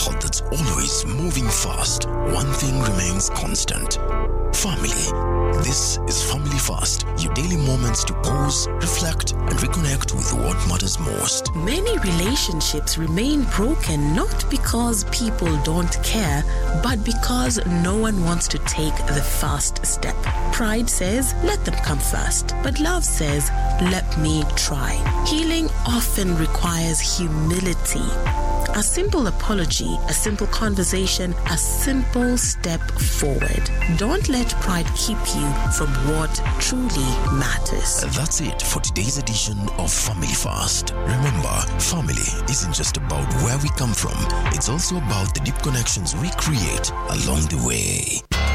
world that's always moving fast, one thing remains constant. Family. This is Family Fast, your daily moments to pause, reflect, and reconnect with what matters most. Many relationships remain broken not because people don't care, but because no one wants to take the first step. Pride says, let them come first, but love says, let me try. Healing often requires humility. A simple apology, a simple conversation, a simple step forward. Don't let pride keep you from what truly matters. That's it for today's edition of Family Fast. Remember, family isn't just about where we come from. It's also about the deep connections we create along the way.